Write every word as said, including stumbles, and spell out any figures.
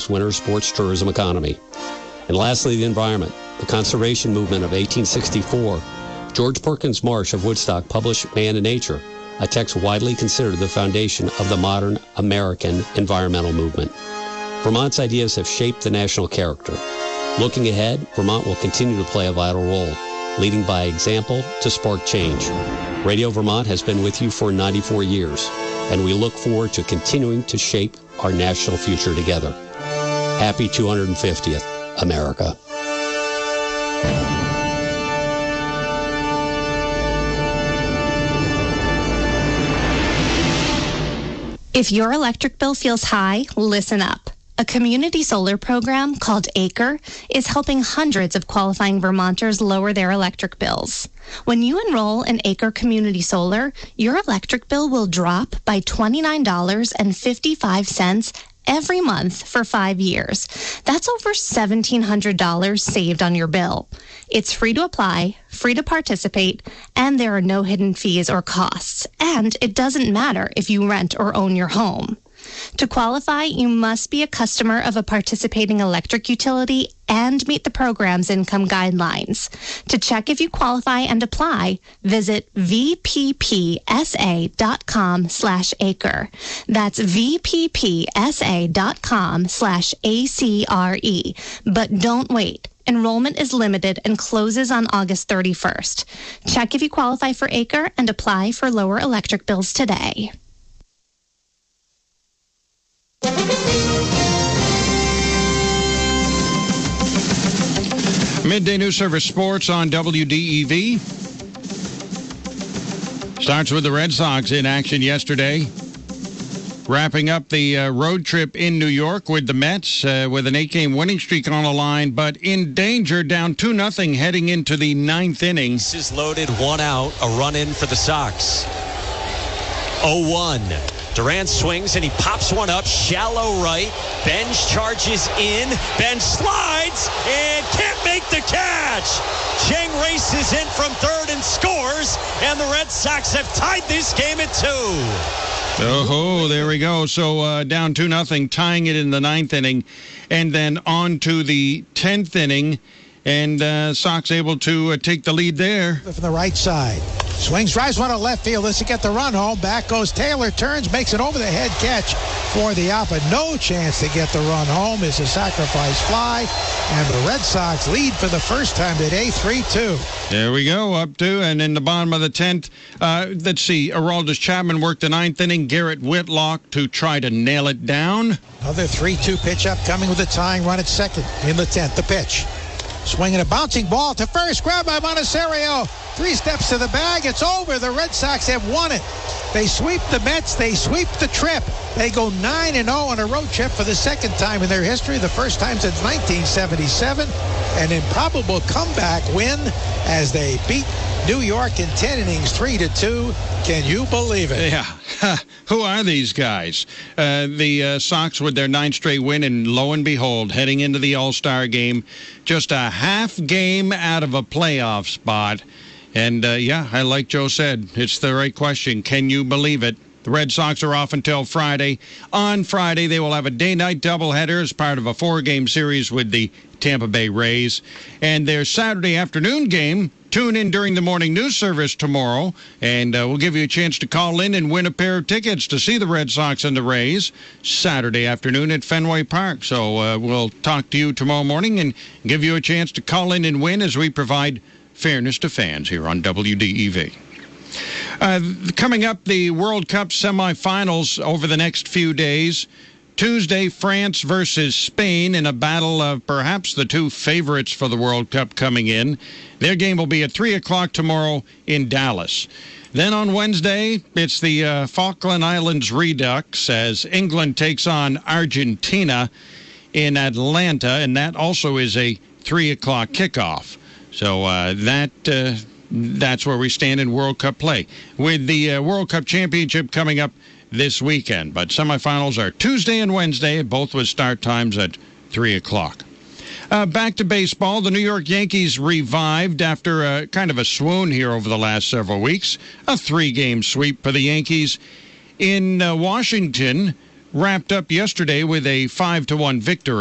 winter sports tourism economy. And lastly, the environment. The conservation movement of eighteen sixty-four. George Perkins Marsh of Woodstock published Man and Nature, a text widely considered the foundation of the modern American environmental movement. Vermont's ideas have shaped the national character. Looking ahead, Vermont will continue to play a vital role, leading by example to spark change. Radio Vermont has been with you for ninety-four years, and we look forward to continuing to shape our national future together. Happy two hundred fiftieth, America. If your electric bill feels high, listen up. A community solar program called Acre is helping hundreds of qualifying Vermonters lower their electric bills. When you enroll in Acre Community Solar, your electric bill will drop by twenty-nine dollars and fifty-five cents every month for five years. That's over seventeen hundred dollars saved on your bill. It's free to apply, free to participate, and there are no hidden fees or costs. And it doesn't matter if you rent or own your home. To qualify, you must be a customer of a participating electric utility and meet the program's income guidelines. To check if you qualify and apply, visit V P P S A dot com slash acre. That's V P P S A dot com slash A C R E. But don't wait. Enrollment is limited and closes on August thirty-first. Check if you qualify for Acre and apply for lower electric bills today. Midday News Service Sports on W D E V. Starts with the Red Sox in action yesterday. Wrapping up the uh, road trip in New York with the Mets uh, with an eight-game winning streak on the line, but in danger, down two nothing heading into the ninth inning. This is loaded, one out, a run in for the Sox. oh one. Durant swings and he pops one up, shallow right. Bench charges in. Bench slides and can't make the catch. Chang races in from third and scores, and the Red Sox have tied this game at two. Oh, there we go. So uh, down two nothing, tying it in the ninth inning, and then on to the tenth inning, and uh, Sox able to uh, take the lead there. From the right side. Swings, drives one to left field. This to get the run home. Back goes Taylor. Turns, makes an over-the-head catch for the out, but no chance to get the run home. It's a sacrifice fly, and the Red Sox lead for the first time today, three two. There we go, up to, and in the bottom of the tenth, uh, let's see, Aroldis Chapman worked the ninth inning. Garrett Whitlock to try to nail it down. Another three two pitch up, coming with a tying run at second in the tenth. The pitch. Swinging a bouncing ball to first, grabbed by Monasterio. Three steps to the bag. It's over. The Red Sox have won it. They sweep the Mets. They sweep the trip. They go nine and oh on a road trip for the second time in their history, the first time since nineteen seventy-seven. An improbable comeback win as they beat New York in ten innings, three to two. Can you believe it? Yeah. Who are these guys? Uh, the uh, Sox with their ninth straight win, and lo and behold, heading into the All-Star game, just a half game out of a playoff spot. And, uh, yeah, I like Joe said, it's the right question. Can you believe it? The Red Sox are off until Friday. On Friday, they will have a day-night doubleheader as part of a four-game series with the Tampa Bay Rays. And their Saturday afternoon game, tune in during the morning news service tomorrow, and uh, we'll give you a chance to call in and win a pair of tickets to see the Red Sox and the Rays Saturday afternoon at Fenway Park. So uh, we'll talk to you tomorrow morning and give you a chance to call in and win as we provide fairness to fans here on W D E V. Uh, coming up, the World Cup semifinals over the next few days. Tuesday, France versus Spain in a battle of perhaps the two favorites for the World Cup coming in. Their game will be at three o'clock tomorrow in Dallas. Then on Wednesday, it's the uh, Falkland Islands Redux as England takes on Argentina in Atlanta, and that also is a three o'clock kickoff. So uh, that... Uh, That's where we stand in World Cup play, with the uh, World Cup Championship coming up this weekend. But semifinals are Tuesday and Wednesday, both with start times at three o'clock. Uh, back to baseball. The New York Yankees revived after a, kind of a swoon here over the last several weeks. A three-game sweep for the Yankees in uh, Washington. wrapped up yesterday with a five to one victory.